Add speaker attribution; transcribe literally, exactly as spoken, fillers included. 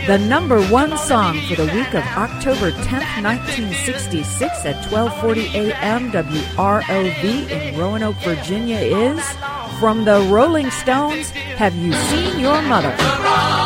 Speaker 1: The number one song for the week of October tenth, nineteen sixty-six at twelve forty a.m. W R O V in Roanoke, Virginia is from the Rolling Stones, Have You Seen Your Mother?